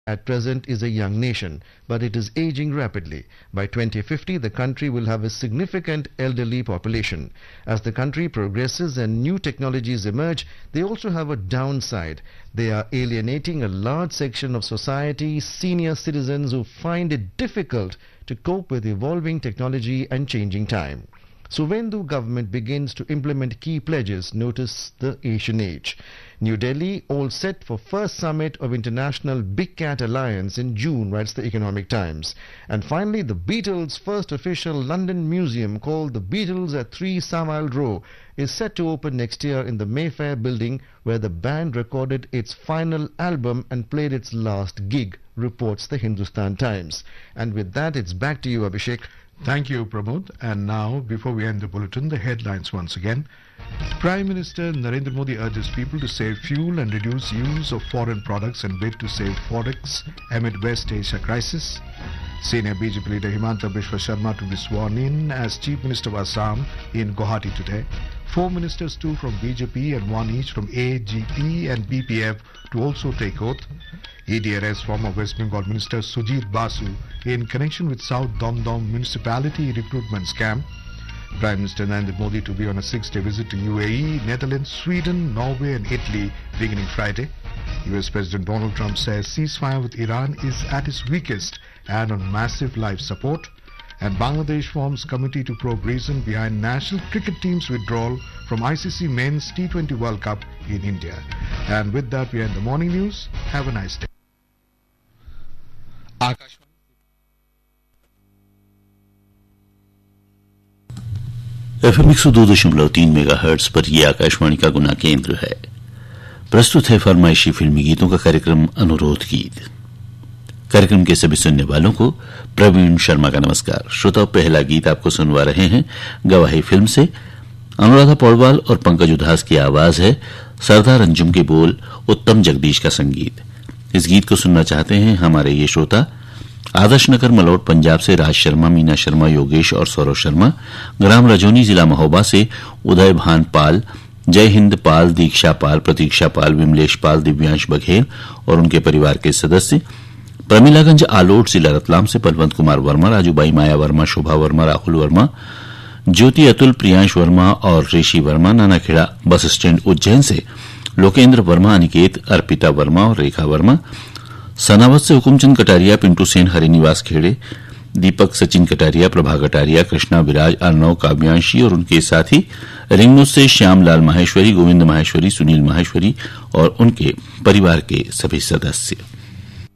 at present is a young nation, but it is aging rapidly. By 2050, the country will have a significant elderly population. As the country progresses and new technologies emerge, they also have a downside. They are alienating a large section of society, senior citizens who find it difficult to cope with evolving technology and changing time. So when the government begins to implement key pledges, notice the Asian age. New Delhi, all set for first summit of International Big Cat Alliance in June, writes the Economic Times. And finally, the Beatles' first official London museum, called the Beatles at 3 Savile Row, is set to open next year in the Mayfair building, where the band recorded its final album and played its last gig, reports the Hindustan Times. And with that, it's back to you, Abhishek. Thank you, Pramod. And now, before we end the bulletin, the headlines once again. Prime Minister Narendra Modi urges people to save fuel and reduce use of foreign products and bid to save forex amid West Asia crisis. Senior BJP leader Himanta Biswa Sharma to be sworn in as Chief Minister of Assam in Guwahati today. 4 ministers, 2 from BJP and 1 each from AGP and BPF to also take oath. ED arrests former West Bengal Minister Sujit Basu in connection with South Domdom municipality recruitment scam. Prime Minister Narendra Modi to be on a 6-day visit to UAE, Netherlands, Sweden, Norway and Italy beginning Friday. US President Donald Trump says ceasefire with Iran is at its weakest and on massive life support. And Bangladesh forms committee to probe reason behind national cricket team's withdrawal from ICC Men's T20 World Cup in India. And with that, we end the morning news. Have a nice day. FM 102.3 megahertz पर यह आकाशवाणी का गुना केंद्र है। प्रस्तुत है फरमाइशी फिल्मी गीतों का कार्यक्रम अनुरोध गीत। कार्यक्रम के सभी सुनने वालों को प्रवीण शर्मा का नमस्कार। श्रोताओं, पहला गीत आपको सुनवा रहे हैं गवाही फिल्म से। अनुराधा पौडवाल और पंकज उधास की आवाज है, सरदार अंजुम के बोल, उत्तम जगदीश का संगीत। इस गीत को सुनना चाहते हैं हमारे ये श्रोता आदर्श नगर मलौट पंजाब से राज शर्मा, मीना शर्मा, योगेश और सौरव शर्मा, ग्राम रजौनी जिला महोबा से उदय भान पाल, जय हिंद पाल, दीक्षा पाल, प्रतीक्षा पाल, विमलेश पाल, दिव्यांश बघेल और उनके परिवार के सदस्य, प्रमिलागंज आलोट जिला रतलाम से बलवंत कुमार वर्मा, राजूबाई माया वर्मा, शोभा वर्मा, राहुल वर्मा, ज्योति अतुल, प्रियांश वर्मा और ऋषि वर्मा, नानाखेड़ा बस स्टैंड उज्जैन से लोकेंद्र वर्मा, अनिकेत, अर्पिता वर्मा और रेखा वर्मा, सनावत से हुकुमचंद कटारिया, पिंटू सेन, हरिनिवास खेड़े, दीपक सचिन कटारिया, प्रभा कटारिया, कृष्णा विराज, अर्णव, काव्यांशी और उनके साथी, रिंगनूर से श्यामलाल माहेश्वरी, गोविंद माहेश्वरी, सुनील माहेश्वरी और उनके परिवार के सभी सदस्य।